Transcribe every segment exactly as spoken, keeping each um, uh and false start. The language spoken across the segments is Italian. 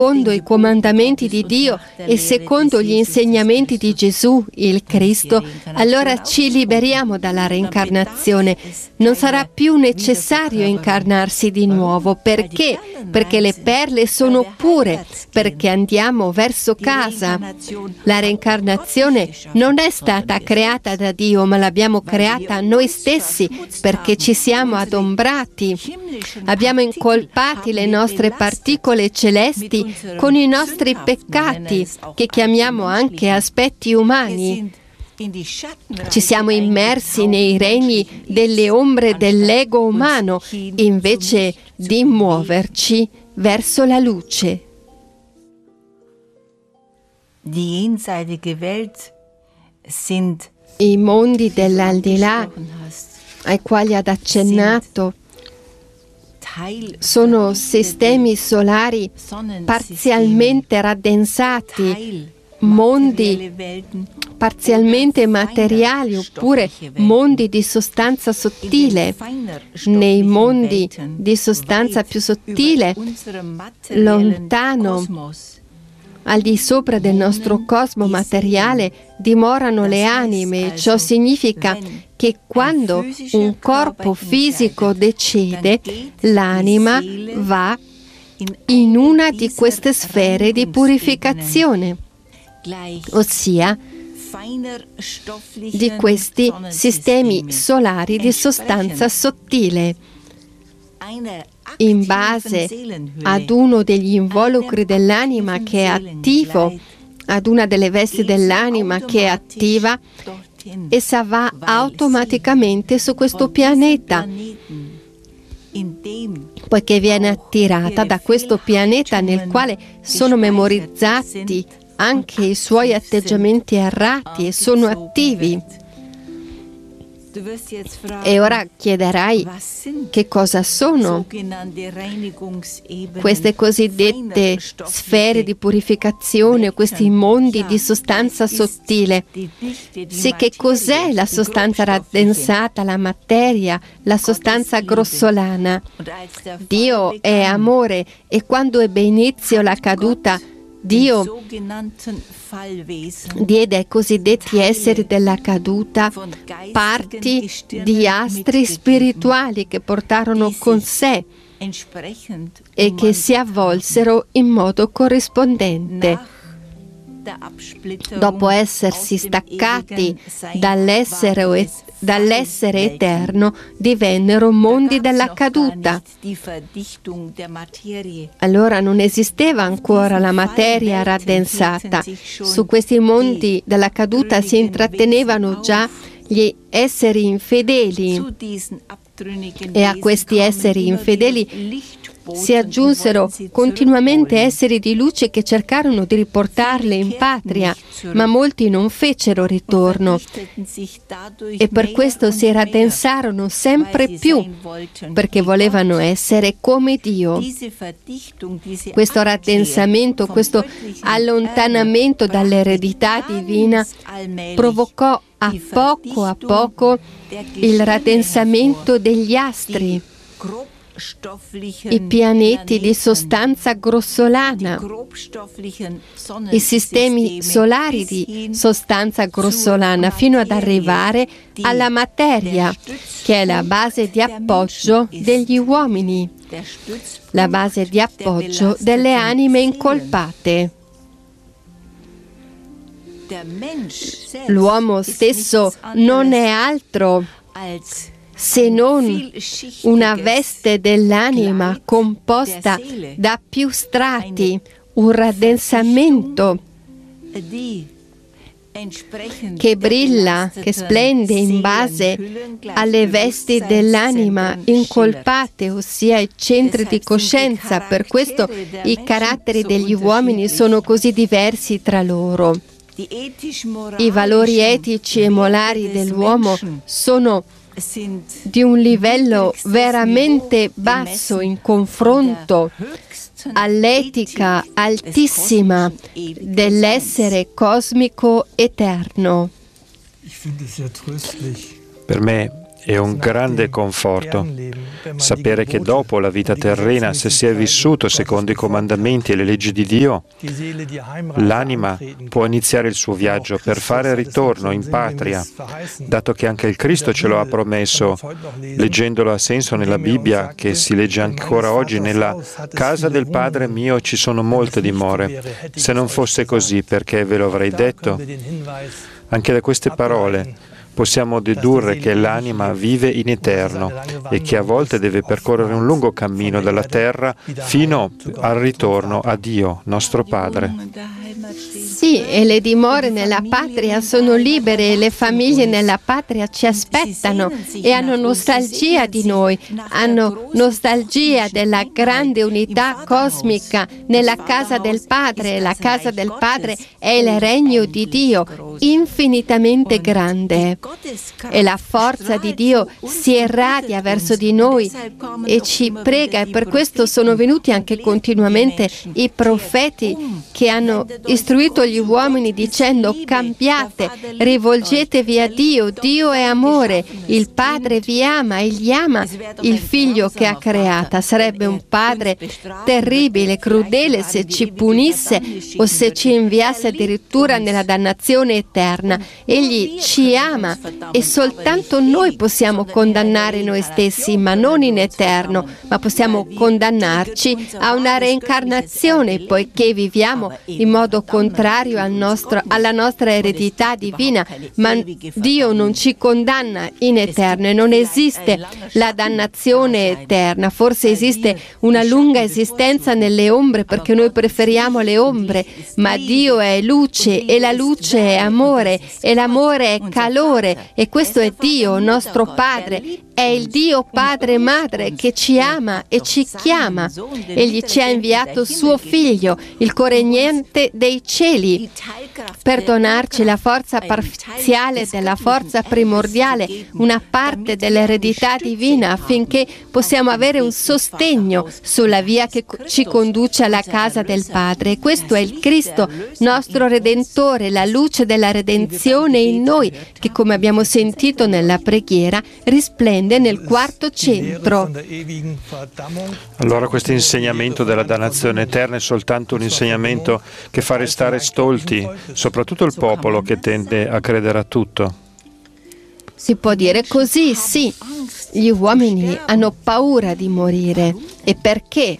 secondo i comandamenti di Dio e secondo gli insegnamenti di Gesù, il Cristo, allora ci liberiamo dalla reincarnazione. Non sarà più necessario incarnarsi di nuovo. Perché? Perché le perle sono pure, perché andiamo verso casa. La reincarnazione non è stata creata da Dio, ma l'abbiamo creata noi stessi, perché ci siamo adombrati. Abbiamo incolpati le nostre particole celesti con i nostri peccati, che chiamiamo anche aspetti umani. Ci siamo immersi nei regni delle ombre dell'ego umano, invece di muoverci verso la luce. I mondi dell'aldilà ai quali ad accennato sono sistemi solari parzialmente raddensati, mondi parzialmente materiali oppure mondi di sostanza sottile. Nei mondi di sostanza più sottile, lontano, al di sopra del nostro cosmo materiale, dimorano le anime. Ciò significa che quando un corpo fisico decede, l'anima va in una di queste sfere di purificazione, ossia di questi sistemi solari di sostanza sottile. In base ad uno degli involucri dell'anima che è attivo, ad una delle vesti dell'anima che è attiva, essa va automaticamente su questo pianeta, poiché viene attirata da questo pianeta nel quale sono memorizzati anche i suoi atteggiamenti errati e sono attivi. E ora chiederai che cosa sono queste cosiddette sfere di purificazione, questi mondi di sostanza sottile. Sì, che cos'è la sostanza raddensata, la materia, la sostanza grossolana? Dio è amore e quando ebbe inizio la caduta, Dio diede ai cosiddetti esseri della caduta parti di astri spirituali che portarono con sé e che si avvolsero in modo corrispondente. Dopo essersi staccati dall'essere, dall'essere eterno, divennero mondi della caduta. Allora non esisteva ancora la materia raddensata. Su questi mondi della caduta si intrattenevano già gli esseri infedeli e a questi esseri infedeli si aggiunsero continuamente esseri di luce che cercarono di riportarli in patria, ma molti non fecero ritorno e per questo si raddensarono sempre più, perché volevano essere come Dio. Questo raddensamento, questo allontanamento dall'eredità divina provocò a poco a poco il raddensamento degli astri, i pianeti di sostanza grossolana, i sistemi solari di sostanza grossolana, fino ad arrivare alla materia, che è la base di appoggio degli uomini, la base di appoggio delle anime incolpate. L'uomo stesso non è altro se non una veste dell'anima composta da più strati, un raddensamento che brilla, che splende in base alle vesti dell'anima incolpate, ossia i centri di coscienza. Per questo i caratteri degli uomini sono così diversi tra loro. I valori etici e morali dell'uomo sono di un livello veramente basso in confronto all'etica altissima dell'essere cosmico eterno. Per me È un grande conforto sapere che dopo la vita terrena, se si è vissuto secondo i comandamenti e le leggi di Dio, l'anima può iniziare il suo viaggio per fare ritorno in patria, dato che anche il Cristo ce lo ha promesso, leggendolo a senso nella Bibbia, che si legge ancora oggi: nella casa del Padre mio ci sono molte dimore. Se non fosse così, perché ve lo avrei detto? Anche da queste parole possiamo dedurre che l'anima vive in eterno e che a volte deve percorrere un lungo cammino dalla terra fino al ritorno a Dio, nostro Padre. Sì, e le dimore nella patria sono libere e le famiglie nella patria ci aspettano e hanno nostalgia di noi, hanno nostalgia della grande unità cosmica nella casa del Padre. La casa del Padre è il regno di Dio, infinitamente grande. E la forza di Dio si irradia verso di noi e ci prega, e per questo sono venuti anche continuamente i profeti che hanno istruito gli uomini dicendo: cambiate, rivolgetevi a Dio, Dio è amore, il Padre vi ama, egli ama il Figlio che ha creata. Sarebbe un Padre terribile, crudele se ci punisse o se ci inviasse addirittura nella dannazione eterna. Egli ci ama e soltanto noi possiamo condannare noi stessi, ma non in eterno, ma possiamo condannarci a una reincarnazione, poiché viviamo in modo contrario al nostro, alla nostra eredità divina, ma Dio non ci condanna in eterno e non esiste la dannazione eterna. Forse esiste una lunga esistenza nelle ombre perché noi preferiamo le ombre, ma Dio è luce e la luce è amore e l'amore è calore, e questo è Dio, nostro Padre. È il Dio Padre e Madre che ci ama e ci chiama. Egli ci ha inviato suo Figlio, il corregnente dei cieli, per donarci la forza parziale della forza primordiale, una parte dell'eredità divina, affinché possiamo avere un sostegno sulla via che ci conduce alla casa del Padre. Questo è il Cristo, nostro Redentore, la luce della redenzione in noi, che, come abbiamo sentito nella preghiera, risplende nel quarto centro. Allora questo insegnamento della dannazione eterna è soltanto un insegnamento che fa restare stolti, soprattutto il popolo che tende a credere a tutto. Si può dire così, sì. Gli uomini hanno paura di morire. E perché?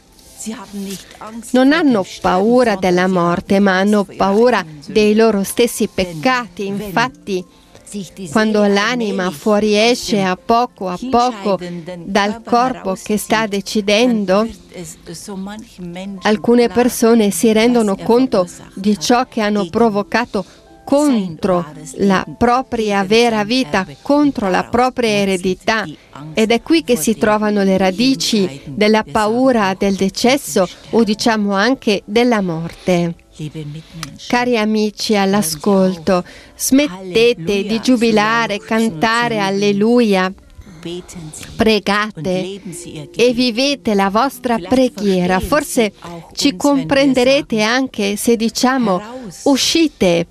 Non hanno paura della morte, ma hanno paura dei loro stessi peccati. Infatti, quando l'anima fuoriesce a poco a poco dal corpo che sta decidendo, alcune persone si rendono conto di ciò che hanno provocato contro la propria vera vita, contro la propria eredità. Ed è qui che si trovano le radici della paura del decesso, o diciamo anche della morte. Cari amici all'ascolto, smettete di giubilare, cantare alleluia, pregate e vivete la vostra preghiera. Forse ci comprenderete anche se diciamo: uscite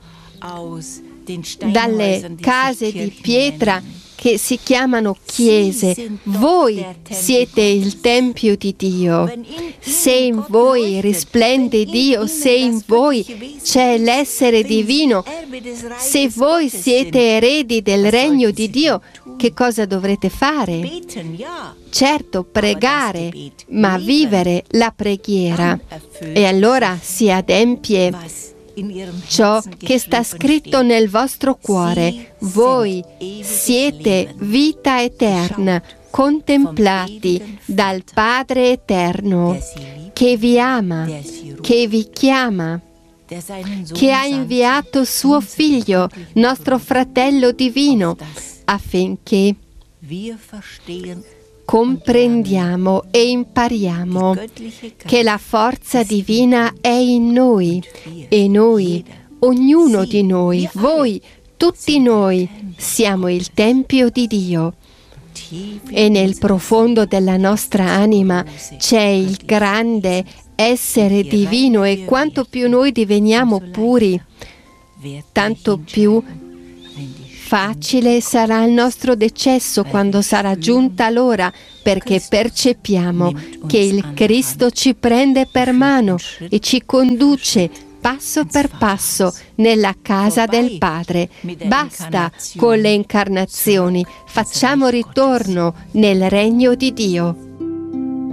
dalle case di pietra che si chiamano chiese. Voi siete il Tempio di Dio. Se in voi risplende Dio, se in voi c'è l'essere divino, se voi siete eredi del regno di Dio, che cosa dovrete fare? Certo, pregare, ma vivere la preghiera. E allora si adempie ciò che sta scritto nel vostro cuore. Voi siete vita eterna, contemplati dal Padre eterno, che vi ama, che vi chiama, che ha inviato suo Figlio, nostro fratello divino, affinché comprendiamo e impariamo che la forza divina è in noi, e noi, ognuno di noi, voi, tutti noi, siamo il Tempio di Dio. E nel profondo della nostra anima c'è il grande essere divino, e quanto più noi diveniamo puri, tanto più Facile sarà il nostro decesso quando sarà giunta l'ora, perché percepiamo che il Cristo ci prende per mano e ci conduce passo per passo nella casa del Padre. Basta con le incarnazioni, facciamo ritorno nel regno di Dio.